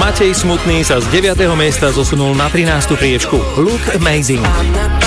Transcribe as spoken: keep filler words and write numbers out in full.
Matej Smutný sa z deviateho miesta zosunul na trinástu priečku. Look Amazing.